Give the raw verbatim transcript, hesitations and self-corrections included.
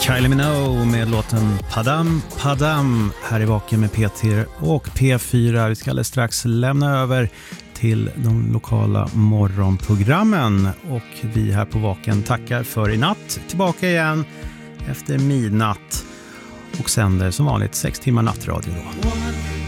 Kylie Minogue med låten Padam Padam här i Vaken med P T och P fyra. Vi ska alldeles strax lämna över till de lokala morgonprogrammen och vi här på Vaken tackar för i natt. Tillbaka igen efter midnatt och sänder som vanligt sex timmar nattradio då.